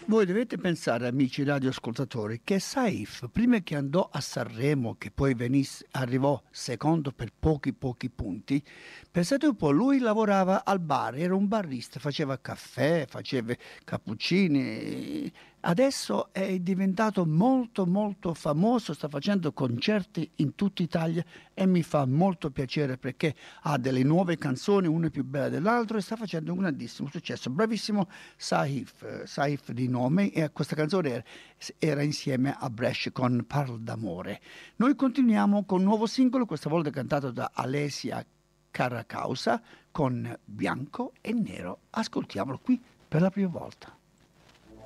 Voi dovete pensare, amici radioascoltatori, che Saif, prima che andò a Sanremo, che poi arrivò secondo per pochi punti, pensate un po', lui lavorava al bar, era un barista, faceva caffè, faceva cappuccini. Adesso è diventato molto famoso, sta facendo concerti in tutta Italia e mi fa molto piacere perché ha delle nuove canzoni, una più bella dell'altra, e sta facendo un grandissimo successo. Bravissimo Saif di nome, e questa canzone era insieme a Brescia con Parla d'amore. Noi continuiamo con un nuovo singolo, questa volta cantato da Alessia Caracausa con Bianco e Nero. Ascoltiamolo qui per la prima volta.